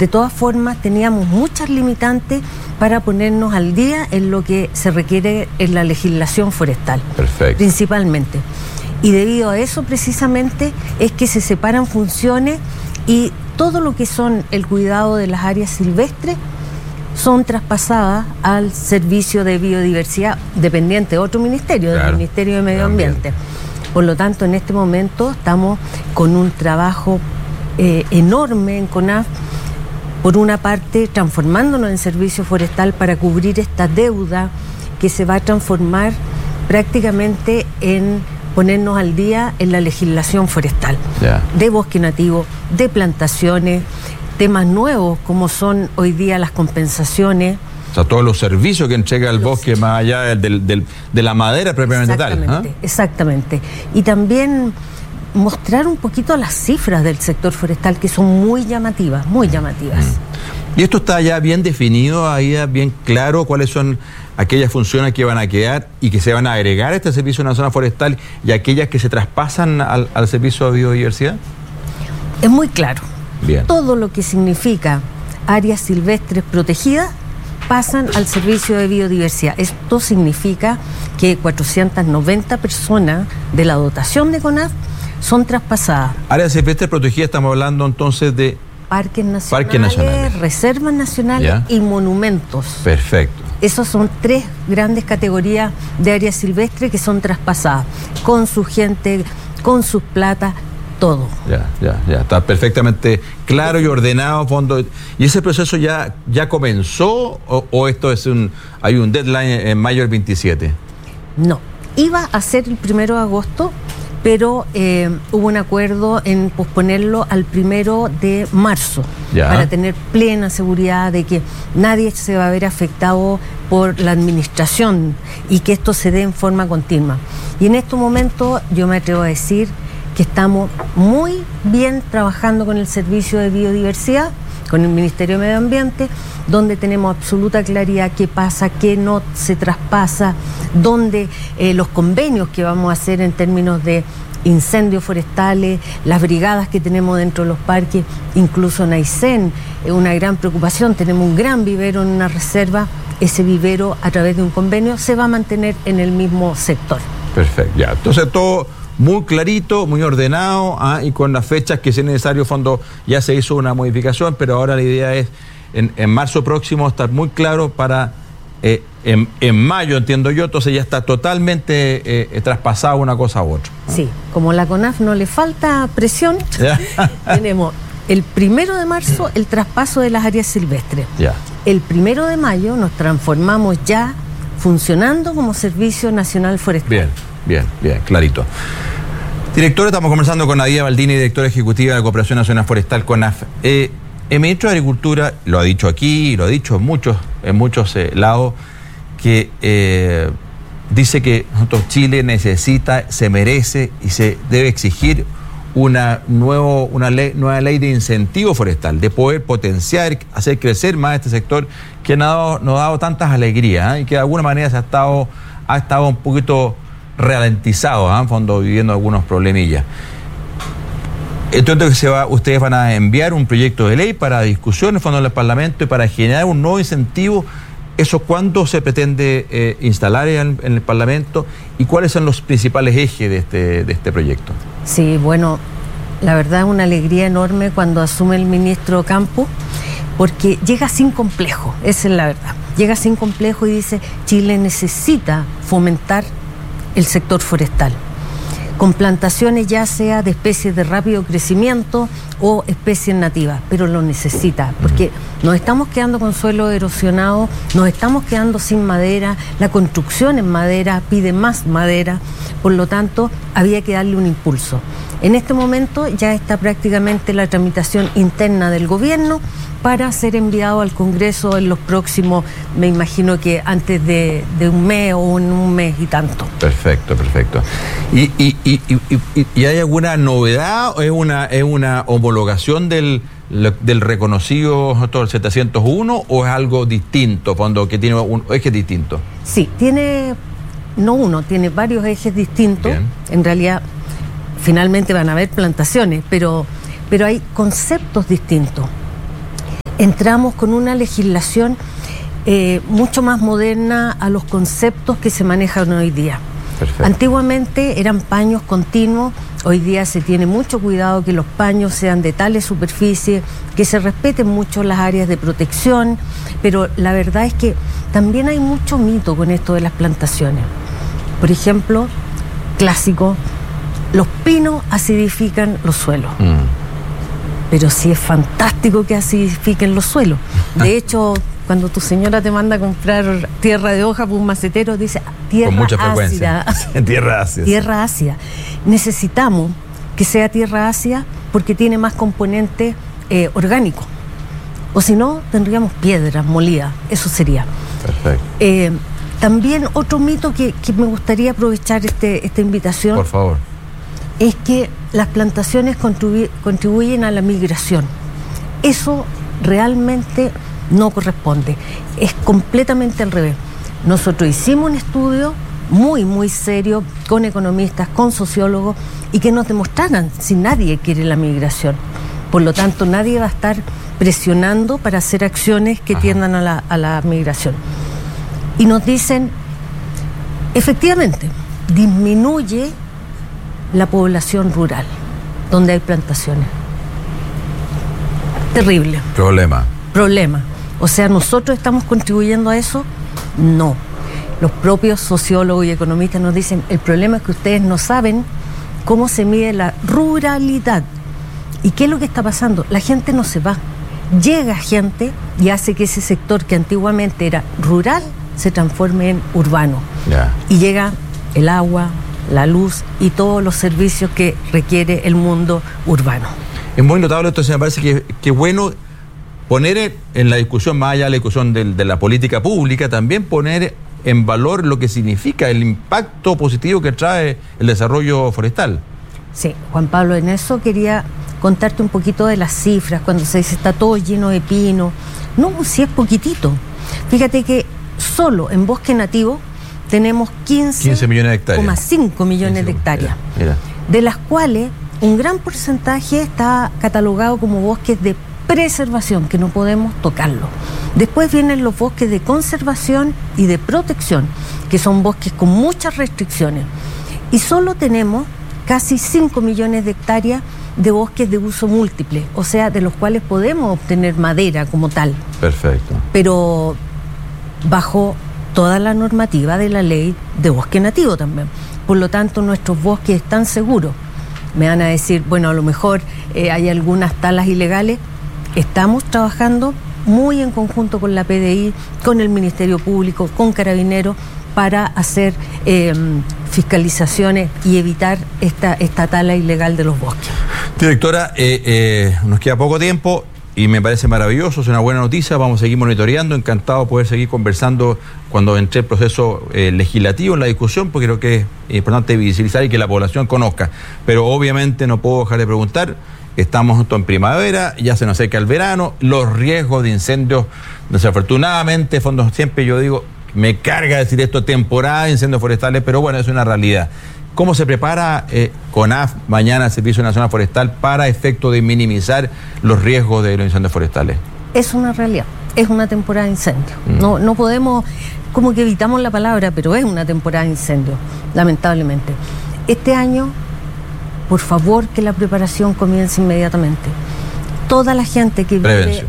De todas formas, teníamos muchas limitantes para ponernos al día en lo que se requiere en la legislación forestal. Perfecto. Principalmente. Y debido a eso, precisamente, es que se separan funciones y todo lo que son el cuidado de las áreas silvestres son traspasadas al servicio de biodiversidad dependiente de otro ministerio, claro, del Ministerio de Medio Ambiente. Por lo tanto, en este momento estamos con un trabajo enorme en CONAF, por una parte transformándonos en servicio forestal para cubrir esta deuda que se va a transformar prácticamente en ponernos al día en la legislación forestal, de bosque nativo, de plantaciones, temas nuevos como son hoy día las compensaciones. O sea, todos los servicios que entrega el bosque más allá de la madera propiamente tal. Exactamente. Y también mostrar un poquito las cifras del sector forestal, que son muy llamativas, muy llamativas. ¿Y esto está ya bien definido, ahí bien claro cuáles son aquellas funciones que van a quedar y que se van a agregar a este servicio de una zona forestal y aquellas que se traspasan al servicio de biodiversidad? Es muy claro. Bien. Todo lo que significa áreas silvestres protegidas pasan al servicio de biodiversidad. Esto significa que 490 personas de la dotación de CONAF son traspasadas. Áreas silvestres protegidas, estamos hablando entonces de parques nacionales, reservas nacionales y monumentos. Perfecto. Esas son 3 grandes categorías de áreas silvestres que son traspasadas, con su gente, con sus platas, todo. Ya. Está perfectamente claro y ordenado, fondo. ¿Y ese proceso ya comenzó o esto es hay un deadline en mayo del 27? No, iba a ser el 1 de agosto, pero hubo un acuerdo en posponerlo al 1 de marzo, para tener plena seguridad de que nadie se va a ver afectado por la administración y que esto se dé en forma continua. Y en estos momentos yo me atrevo a decir que estamos muy bien trabajando con el Servicio de Biodiversidad, con el Ministerio de Medio Ambiente, donde tenemos absoluta claridad qué pasa, qué no se traspasa, donde los convenios que vamos a hacer en términos de incendios forestales, las brigadas que tenemos dentro de los parques, incluso en Aysén, una gran preocupación, tenemos un gran vivero en una reserva, ese vivero a través de un convenio se va a mantener en el mismo sector. Perfecto, ya. Entonces todo muy clarito, muy ordenado, y con las fechas que sea necesario, fondo, ya se hizo una modificación, pero ahora la idea es en marzo próximo estar muy claro para en mayo, entiendo yo, entonces ya está totalmente traspasado una cosa a otra. Sí, como a la CONAF no le falta presión, tenemos el 1 de marzo el traspaso de las áreas silvestres. El 1 de mayo nos transformamos ya funcionando como Servicio Nacional Forestal. Bien, clarito. Directora, estamos conversando con Nadia Baldini, directora ejecutiva de la Cooperación Nacional Forestal, CONAF. El ministro de Agricultura lo ha dicho aquí y lo ha dicho en muchos lados, que dice que Chile necesita, se merece y se debe exigir una nueva ley de incentivo forestal, de poder potenciar, hacer crecer más este sector que nos ha dado tantas alegrías, y que de alguna manera ha estado un poquito ralentizado, en fondo viviendo algunos problemillas. Entonces ustedes van a enviar un proyecto de ley para discusión en fondo del Parlamento y para generar un nuevo incentivo. ¿Eso cuándo se pretende instalar en el Parlamento y cuáles son los principales ejes de este proyecto? Sí, bueno, la verdad es una alegría enorme cuando asume el ministro Campos, porque llega sin complejo, esa es la verdad. Llega sin complejo y dice: Chile necesita fomentar el sector forestal, con plantaciones ya sea de especies de rápido crecimiento o especies nativas, pero lo necesita, porque nos estamos quedando con suelo erosionado, nos estamos quedando sin madera, la construcción en madera pide más madera, por lo tanto había que darle un impulso. En este momento ya está prácticamente la tramitación interna del gobierno para ser enviado al Congreso en los próximos, me imagino que antes de un mes o en un mes y tanto. Perfecto. ¿Y hay alguna novedad o es una homologación del reconocido 701 o es algo distinto, cuando que tiene un eje distinto? Sí, tiene varios ejes distintos. Bien. En realidad, finalmente van a haber plantaciones, pero hay conceptos distintos. entramos con una legislación mucho más moderna a los conceptos que se manejan hoy día. Perfecto. Antiguamente eran paños continuos, hoy día se tiene mucho cuidado que los paños sean de tales superficies, que se respeten mucho las áreas de protección, pero la verdad es que también hay mucho mito con esto de las plantaciones. Por ejemplo, clásico, los pinos acidifican los suelos. Pero sí es fantástico que acidifiquen los suelos. De hecho, cuando tu señora te manda a comprar tierra de hoja por un macetero, dice tierra con mucha ácida. frecuencia. Tierra ácida. Tierra ácida. Necesitamos que sea tierra ácida porque tiene más componente orgánico. O si no, tendríamos piedras molidas. Eso sería. Perfecto. También otro mito que me gustaría aprovechar esta invitación. Por favor. Es que las plantaciones contribuyen a la migración. Eso realmente no corresponde. Es completamente al revés. Nosotros hicimos un estudio muy, muy serio con economistas, con sociólogos, y que nos demostraran si nadie quiere la migración. Por lo tanto, nadie va a estar presionando para hacer acciones que tiendan a la migración. Y nos dicen, efectivamente, disminuye la población rural, donde hay plantaciones. Terrible. Problema. O sea, ¿nosotros estamos contribuyendo a eso? No. Los propios sociólogos y economistas nos dicen, el problema es que ustedes no saben cómo se mide la ruralidad. ¿Y qué es lo que está pasando? La gente no se va. Llega gente y hace que ese sector que antiguamente era rural se transforme en urbano. Y llega el agua, la luz y todos los servicios que requiere el mundo urbano. Es muy notable esto, me parece que es bueno poner en la discusión, más allá de la discusión de la política pública, también poner en valor lo que significa el impacto positivo que trae el desarrollo forestal. Sí, Juan Pablo, en eso quería contarte un poquito de las cifras, cuando se dice está todo lleno de pino. No, si es poquitito. Fíjate que solo en bosque nativo tenemos 15 millones de hectáreas. 5 millones de hectáreas. Mira. De las cuales un gran porcentaje está catalogado como bosques de preservación, que no podemos tocarlo. Después vienen los bosques de conservación y de protección, que son bosques con muchas restricciones. Y solo tenemos casi 5 millones de hectáreas de bosques de uso múltiple, o sea, de los cuales podemos obtener madera como tal. Perfecto. Pero bajo toda la normativa de la ley de bosque nativo también. Por lo tanto, nuestros bosques están seguros. Me van a decir, bueno, a lo mejor hay algunas talas ilegales. Estamos trabajando muy en conjunto con la PDI, con el Ministerio Público, con Carabineros, para hacer fiscalizaciones y evitar esta tala ilegal de los bosques. Directora, nos queda poco tiempo y me parece maravilloso, es una buena noticia, vamos a seguir monitoreando, encantado de poder seguir conversando cuando entre el proceso legislativo en la discusión, porque creo que es importante visibilizar y que la población conozca. Pero obviamente no puedo dejar de preguntar, estamos en primavera, ya se nos acerca el verano, los riesgos de incendios, desafortunadamente, fondo siempre yo digo, me carga decir esto, temporada de incendios forestales, pero bueno, es una realidad. ¿Cómo se prepara CONAF, mañana el Servicio Nacional Forestal, para efecto de minimizar los riesgos de los incendios forestales? Es una realidad, es una temporada de incendios. No podemos, como que evitamos la palabra, pero es una temporada de incendios, lamentablemente. Este año, por favor, que la preparación comience inmediatamente. Toda la gente que vive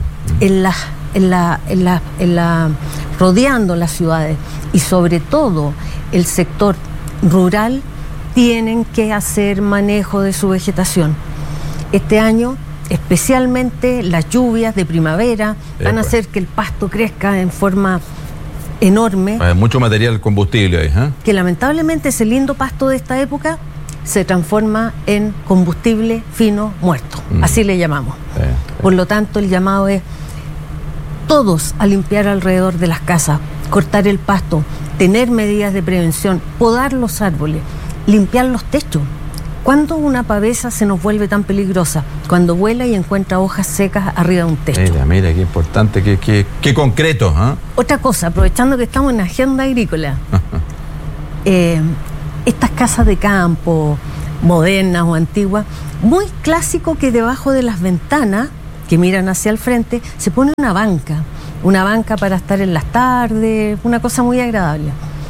rodeando las ciudades y sobre todo el sector rural tienen que hacer manejo de su vegetación. Este año, especialmente las lluvias de primavera van a hacer que el pasto crezca en forma enorme. Hay mucho material combustible ahí, ¿eh? Que lamentablemente ese lindo pasto de esta época se transforma en combustible fino muerto, así le llamamos. Por lo tanto, el llamado es todos a limpiar alrededor de las casas, cortar el pasto, tener medidas de prevención, podar los árboles, limpiar los techos. ¿Cuándo una pavesa se nos vuelve tan peligrosa? Cuando vuela y encuentra hojas secas arriba de un techo. Mira, qué importante, qué concreto, ¿eh? Otra cosa, aprovechando que estamos en agenda agrícola, estas casas de campo, modernas o antiguas, muy clásico que debajo de las ventanas que miran hacia el frente, se pone una banca para estar en las tardes, una cosa muy agradable.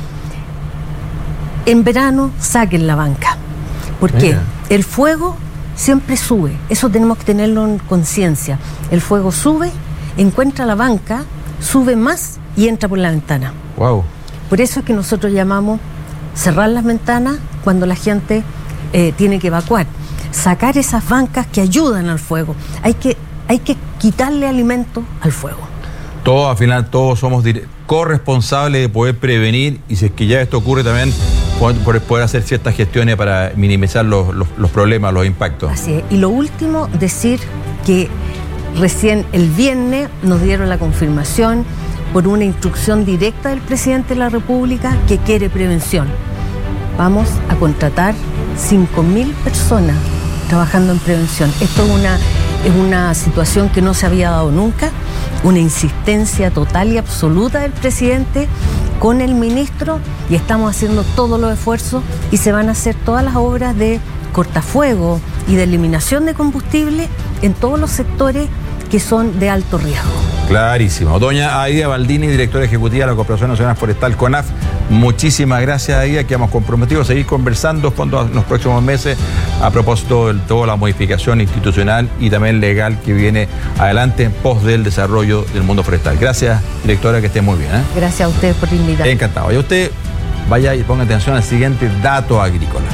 En verano saquen la banca. ¿Por qué? El fuego siempre sube, eso tenemos que tenerlo en conciencia. El fuego sube, encuentra la banca, sube más y entra por la ventana. Wow. Por eso es que nosotros llamamos cerrar las ventanas cuando la gente tiene que evacuar. Sacar esas bancas que ayudan al fuego. Hay que quitarle alimento al fuego. Todos, al final, todos somos corresponsables de poder prevenir, y si es que ya esto ocurre también, poder hacer ciertas gestiones para minimizar los problemas, los impactos. Así es. Y lo último, decir que recién el viernes nos dieron la confirmación por una instrucción directa del presidente de la República que quiere prevención. Vamos a contratar 5.000 personas trabajando en prevención. Esto es una situación que no se había dado nunca, una insistencia total y absoluta del presidente con el ministro, y estamos haciendo todos los esfuerzos y se van a hacer todas las obras de cortafuego y de eliminación de combustible en todos los sectores que son de alto riesgo. Clarísimo. Doña Aida Baldini, directora ejecutiva de la Corporación Nacional Forestal, CONAF, muchísimas gracias, Aida, que hemos comprometido a seguir conversando en los próximos meses a propósito de toda la modificación institucional y también legal que viene adelante en pos del desarrollo del mundo forestal. Gracias, directora, que esté muy bien. Gracias a ustedes por invitarme. Encantado. Y usted vaya y ponga atención al siguiente dato agrícola.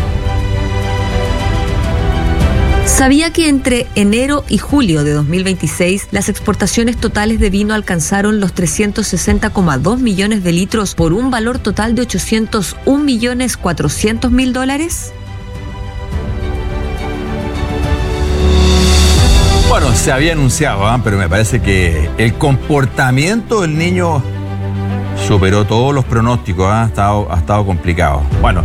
¿Sabía que entre enero y julio de 2026 las exportaciones totales de vino alcanzaron los 360,2 millones de litros por un valor total de $801.400.000? Bueno, se había anunciado, pero me parece que el comportamiento del niño superó todos los pronósticos, ha estado complicado. Bueno,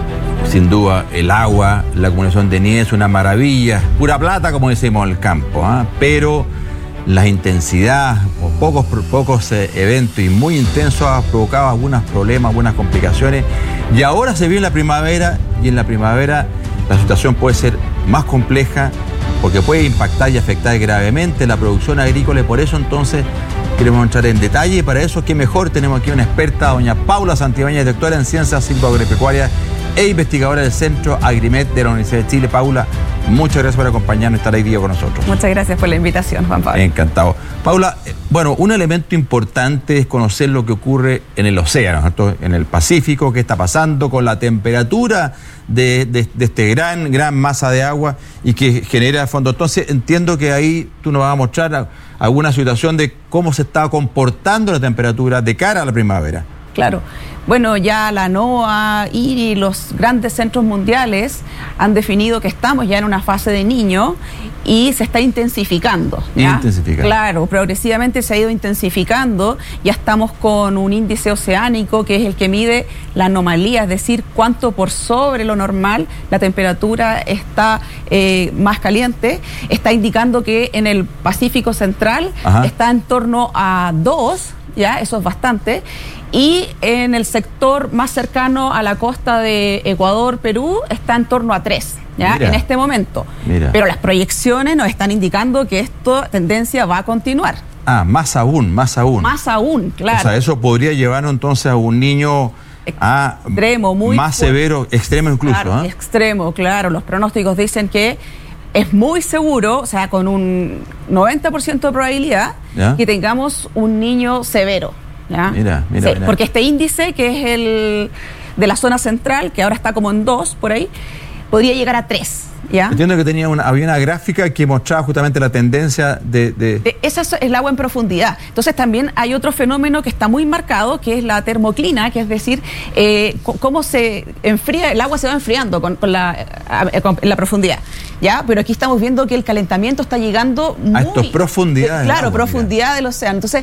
sin duda, el agua, la acumulación de nieve es una maravilla, pura plata, como decimos en el campo, pero la intensidad, pocos eventos y muy intensos ha provocado algunos problemas, algunas complicaciones. Y ahora se viene la primavera, y en la primavera la situación puede ser más compleja porque puede impactar y afectar gravemente la producción agrícola, y por eso entonces queremos entrar en detalle, y para eso qué mejor, tenemos aquí una experta, doña Paula Santibáñez, doctora en Ciencias Silvoagropecuarias e investigadora del Centro Agrimet de la Universidad de Chile. Paula, muchas gracias por acompañarnos y estar ahí día con nosotros. Muchas gracias por la invitación, Juan Pablo. Encantado. Paula, bueno, un elemento importante es conocer lo que ocurre en el océano, ¿cierto? En el Pacífico, qué está pasando con la temperatura de este gran masa de agua y que genera fondo. Entonces, entiendo que ahí tú nos vas a mostrar alguna situación de cómo se está comportando la temperatura de cara a la primavera. Claro. Bueno, ya la NOAA, IRI, los grandes centros mundiales han definido que estamos ya en una fase de Niño y se está intensificando, ¿ya? Claro, progresivamente se ha ido intensificando. Ya estamos con un índice oceánico que es el que mide la anomalía, es decir, cuánto por sobre lo normal la temperatura está más caliente. Está indicando que en el Pacífico Central está en torno a 2, ¿ya? Eso es bastante. Y en el sector más cercano a la costa de Ecuador, Perú, está en torno a 3, ¿ya? En este momento. Pero las proyecciones nos están indicando que esta tendencia va a continuar. Más aún. Más aún, claro. O sea, eso podría llevarnos entonces a un niño extremo, muy más severo, extremo incluso. Claro, extremo, claro. Los pronósticos dicen que es muy seguro, o sea, con un 90% de probabilidad, que tengamos un niño severo. ¿Ya? Mira. Porque este índice, que es el de la zona central, que ahora está como en 2 por ahí, podría llegar a 3. ¿Ya? Entiendo que había una gráfica que mostraba justamente la tendencia esa es el agua en profundidad. Entonces también hay otro fenómeno que está muy marcado, que es la termoclina, que es decir, cómo se enfría, el agua se va enfriando en la profundidad, ¿ya? Pero aquí estamos viendo que el calentamiento está llegando a estas profundidades. Claro, profundidad del océano. Entonces,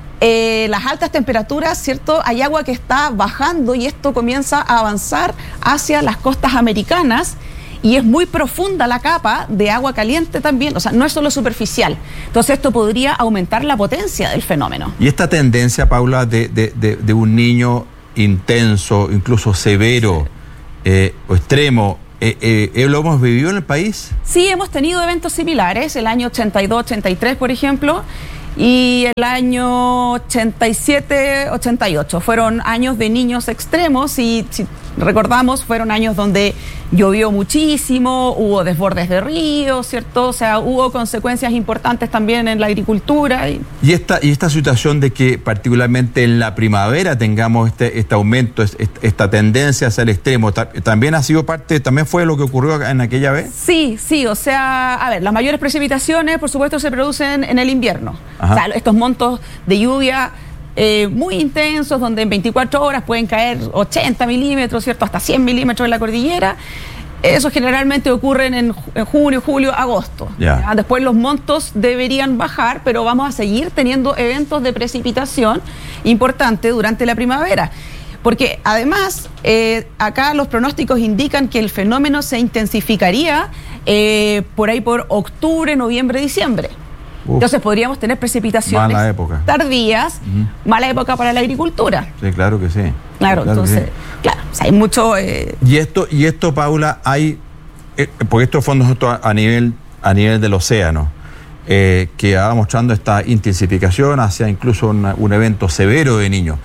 las altas temperaturas, ¿cierto? Hay agua que está bajando y esto comienza a avanzar hacia las costas americanas y es muy profunda la capa de agua caliente también, o sea, no es solo superficial. Entonces esto podría aumentar la potencia del fenómeno. Y esta tendencia, Paula, de un niño intenso, incluso severo o extremo, ¿Lo hemos vivido en el país? Sí, hemos tenido eventos similares, el año 82, 83, por ejemplo, y el año 87, 88. Fueron años de niños extremos y, si recordamos, fueron años donde llovió muchísimo, hubo desbordes de ríos, ¿cierto? O sea, hubo consecuencias importantes también en la agricultura. Y esta situación de que particularmente en la primavera tengamos este aumento, esta tendencia hacia el extremo, ¿también ha sido también fue lo que ocurrió en aquella vez? Sí, o sea, a ver, las mayores precipitaciones, por supuesto, se producen en el invierno. Ajá. O sea, estos montos de lluvia muy intensos, donde en 24 horas pueden caer 80 milímetros, ¿cierto? Hasta 100 milímetros en la cordillera. Eso generalmente ocurren en junio, julio, agosto. Yeah. Después los montos deberían bajar, pero vamos a seguir teniendo eventos de precipitación importantes durante la primavera. Porque además, acá los pronósticos indican que el fenómeno se intensificaría por ahí por octubre, noviembre, diciembre. Entonces podríamos tener precipitaciones tardías, mala época para la agricultura. Sí, claro que sí. Claro, entonces, claro, o sea, hay mucho... Y esto, Paula, hay... porque estos fondos a nivel del océano, que va mostrando esta intensificación hacia incluso un evento severo de niños.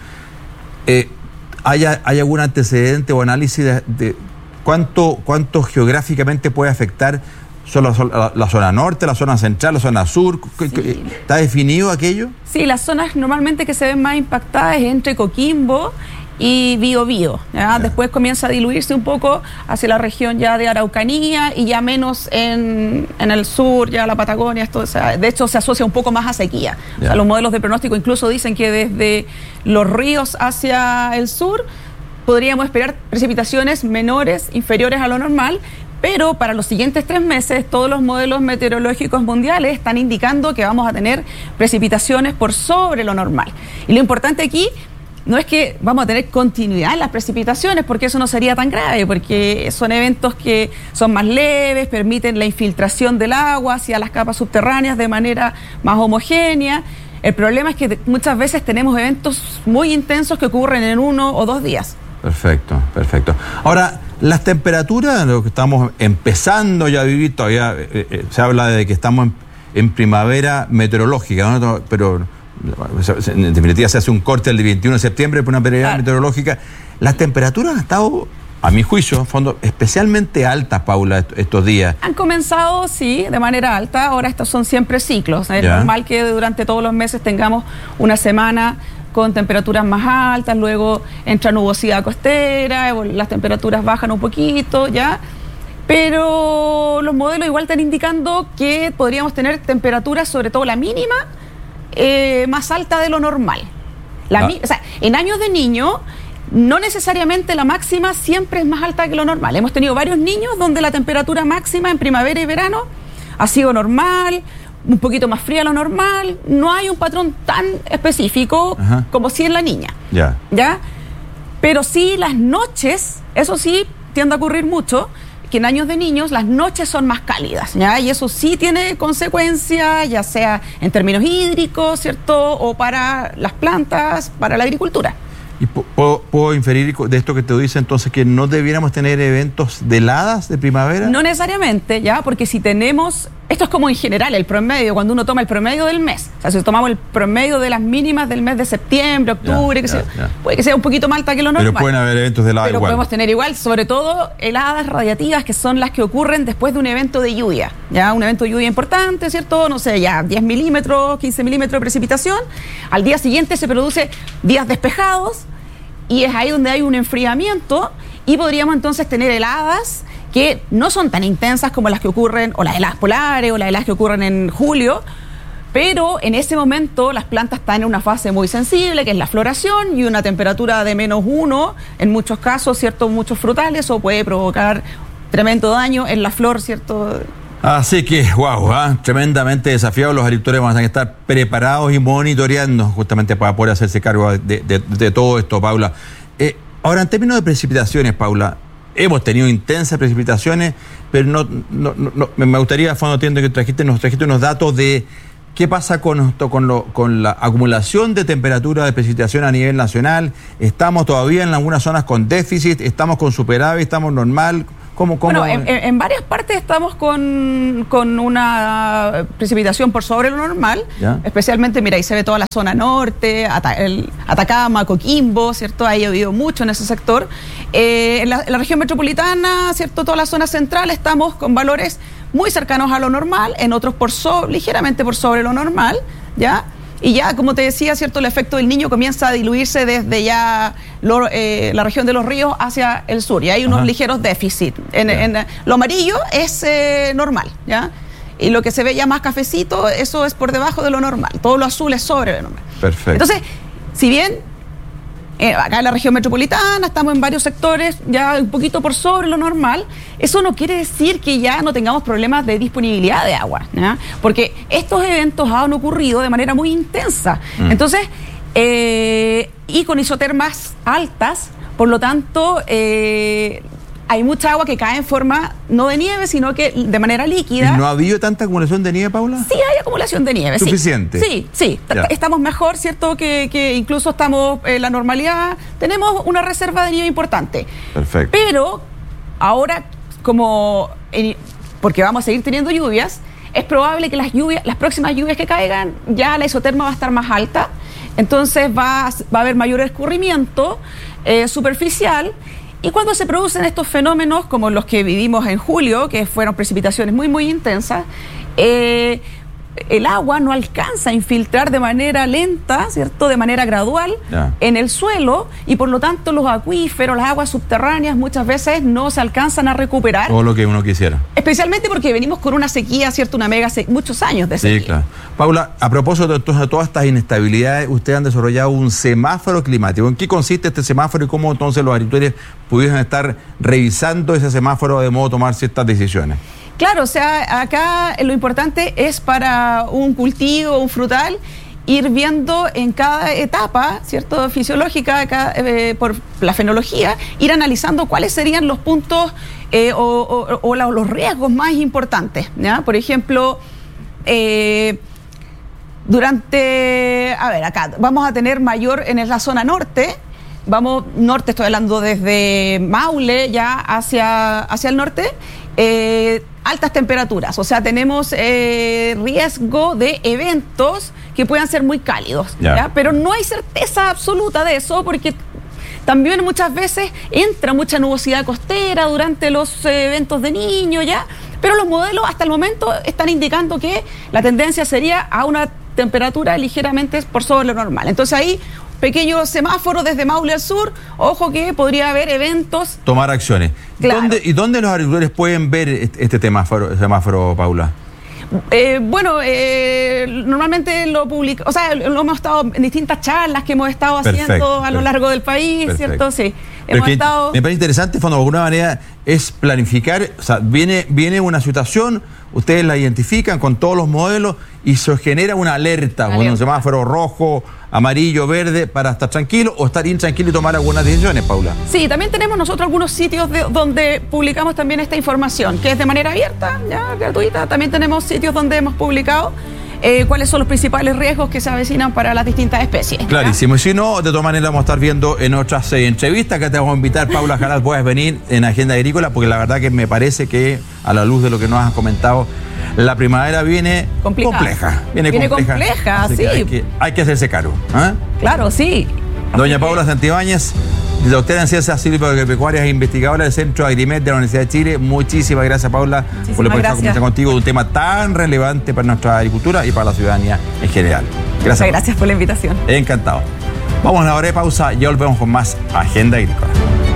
¿Hay algún antecedente o análisis de cuánto geográficamente puede afectar la zona norte, la zona central, la zona sur? Sí. ¿Está definido aquello? Sí, las zonas normalmente que se ven más impactadas es entre Coquimbo y Biobío. Después comienza a diluirse un poco hacia la región ya de Araucanía y ya menos en el sur, ya la Patagonia. Esto, o sea, de hecho, se asocia un poco más a sequía. O sea, los modelos de pronóstico incluso dicen que desde los ríos hacia el sur podríamos esperar precipitaciones menores, inferiores a lo normal. Pero para los siguientes 3 meses, todos los modelos meteorológicos mundiales están indicando que vamos a tener precipitaciones por sobre lo normal. Y lo importante aquí no es que vamos a tener continuidad en las precipitaciones, porque eso no sería tan grave, porque son eventos que son más leves, permiten la infiltración del agua hacia las capas subterráneas de manera más homogénea. El problema es que muchas veces tenemos eventos muy intensos que ocurren en 1 o 2 días. Perfecto. Ahora, las temperaturas, lo que estamos empezando ya a vivir, todavía se habla de que estamos en primavera meteorológica, ¿no? Pero en definitiva se hace un corte el 21 de septiembre por una primavera meteorológica. Las temperaturas han estado, a mi juicio, en fondo, especialmente altas, Paula, estos días. Han comenzado, sí, de manera alta. Ahora estos son siempre ciclos. Es normal que durante todos los meses tengamos una semana con temperaturas más altas, luego entra nubosidad costera, las temperaturas bajan un poquito, ¿ya? Pero los modelos igual están indicando que podríamos tener temperaturas, sobre todo la mínima, más alta de lo normal. O sea, en años de niño, no necesariamente la máxima siempre es más alta que lo normal. Hemos tenido varios niños donde la temperatura máxima en primavera y verano ha sido normal, un poquito más fría de lo normal. No hay un patrón tan específico como si en la niña. ¿Ya? Pero sí las noches, eso sí tiende a ocurrir mucho, que en años de niños las noches son más cálidas, ¿ya? Y eso sí tiene consecuencias, ya sea en términos hídricos, ¿cierto? O para las plantas, para la agricultura. ¿Y puedo inferir de esto que te dice entonces que no debiéramos tener eventos de heladas de primavera? No necesariamente, ya, porque si tenemos, esto es como en general el promedio, cuando uno toma el promedio del mes, o sea, si tomamos el promedio de las mínimas del mes de septiembre, octubre, puede que sea un poquito más alta que lo normal. Pero pueden haber eventos de helada pero igual. Pero podemos tener igual, sobre todo heladas radiativas, que son las que ocurren después de un evento de lluvia, ya, un evento de lluvia importante, ¿cierto? No sé, ya 10 milímetros, 15 milímetros de precipitación, al día siguiente se produce días despejados, y es ahí donde hay un enfriamiento y podríamos entonces tener heladas que no son tan intensas como las que ocurren, o las heladas polares, o las heladas que ocurren en julio, pero en ese momento las plantas están en una fase muy sensible, que es la floración, y una temperatura de -1, en muchos casos, ¿cierto? Muchos frutales, o puede provocar tremendo daño en la flor, ¿cierto? Así que, tremendamente desafiados. Los agricultores van a tener que estar preparados y monitoreando justamente para poder hacerse cargo de todo esto, Paula. Ahora, en términos de precipitaciones, Paula, hemos tenido intensas precipitaciones, pero me gustaría, a fondo, entiendo que nos trajiste unos datos de qué pasa con la acumulación de temperatura de precipitación a nivel nacional. ¿Estamos todavía en algunas zonas con déficit? ¿Estamos con superávit? ¿Estamos normal? Bueno, en varias partes estamos con una precipitación por sobre lo normal, especialmente, mira, ahí se ve toda la zona norte, Atacama, Coquimbo, ¿cierto? Ahí ha habido mucho en ese sector. En la región metropolitana, ¿cierto? Toda la zona central estamos con valores muy cercanos a lo normal, en otros ligeramente por sobre lo normal, ¿ya? Y ya, como te decía, ¿cierto? El efecto del Niño comienza a diluirse desde ya la región de los ríos hacia el sur. Y hay unos ligeros déficits. Lo amarillo es normal, ¿ya? Y lo que se ve ya más cafecito, eso es por debajo de lo normal. Todo lo azul es sobre lo normal. Perfecto. Entonces, si bien acá en la región metropolitana estamos en varios sectores ya un poquito por sobre lo normal, eso no quiere decir que ya no tengamos problemas de disponibilidad de agua, ¿ya? Porque estos eventos han ocurrido de manera muy intensa. Entonces, y con isotermas altas, por lo tanto, hay mucha agua que cae en forma no de nieve, sino que de manera líquida. ¿Y no ha habido tanta acumulación de nieve, Paula? Sí, hay acumulación de nieve. ¿Suficiente? Sí. Estamos mejor, ¿cierto? Que incluso estamos en la normalidad. Tenemos una reserva de nieve importante. Perfecto. Pero ahora, porque vamos a seguir teniendo lluvias, es probable que las próximas lluvias que caigan, ya la isoterma va a estar más alta. Entonces va a haber mayor escurrimiento superficial. Y cuando se producen estos fenómenos como los que vivimos en julio, que fueron precipitaciones muy, muy intensas, el agua no alcanza a infiltrar de manera lenta, ¿cierto? De manera gradual en el suelo, y por lo tanto los acuíferos, las aguas subterráneas muchas veces no se alcanzan a recuperar. Todo lo que uno quisiera. Especialmente porque venimos con una sequía, ¿cierto? Una mega muchos años de sequía. Sí, claro. Paula, a propósito de todas estas inestabilidades, ustedes han desarrollado un semáforo climático. ¿En qué consiste este semáforo y cómo entonces los agricultores pudieron estar revisando ese semáforo de modo de tomar ciertas decisiones? Claro, o sea, acá lo importante es para un cultivo, un frutal, ir viendo en cada etapa, ¿cierto? Fisiológica, por la fenología, ir analizando cuáles serían los puntos o los riesgos más importantes, ¿ya? Por ejemplo, acá vamos a tener mayor en la zona norte. Norte, estoy hablando desde Maule ya hacia el norte, altas temperaturas, o sea, tenemos riesgo de eventos que puedan ser muy cálidos, ¿ya? Pero no hay certeza absoluta de eso, porque también muchas veces entra mucha nubosidad costera durante los eventos de Niño, ¿ya? Pero los modelos hasta el momento están indicando que la tendencia sería a una temperatura ligeramente por sobre lo normal. Entonces ahí, pequeño semáforo desde Maule al sur, ojo que podría haber eventos. Tomar acciones. Claro. ¿Dónde los agricultores pueden ver este semáforo, Paula? Normalmente lo hemos estado en distintas charlas que hemos estado haciendo a lo largo del país, ¿cierto? Sí. Me parece interesante, de alguna manera, es planificar, o sea, viene una situación, ustedes la identifican con todos los modelos y se genera una alerta, un semáforo rojo, amarillo, verde, para estar tranquilo o estar intranquilo y tomar algunas decisiones, Paula. Sí, también tenemos nosotros algunos sitios donde publicamos también esta información, que es de manera abierta, ya gratuita. También tenemos sitios donde hemos publicado cuáles son los principales riesgos que se avecinan para las distintas especies. Clarísimo. Y si no, de todas maneras vamos a estar viendo en otras entrevistas que te vamos a invitar, Paula Jaral, puedes venir en Agenda Agrícola, porque la verdad que me parece que, a la luz de lo que nos has comentado, la primavera viene compleja. Viene compleja, sí. Hay que hacerse cargo. Claro, sí. Doña Paula Santibáñez, doctora en Ciencias Silvícolas e investigadora del Centro Agrimet de la Universidad de Chile. Muchísimas gracias, Paula, por la conversación contigo de un tema tan relevante para nuestra agricultura y para la ciudadanía en general. Muchas gracias por la invitación. Encantado. Vamos a una hora de pausa y ya volvemos con más Agenda Agrícola.